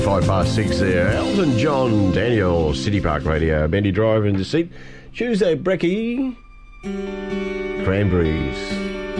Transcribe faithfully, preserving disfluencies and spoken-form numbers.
five past six there. Elton John, Daniel, City Park Radio, Bendy Drive in the seat. Tuesday, Brecky, Cranberries.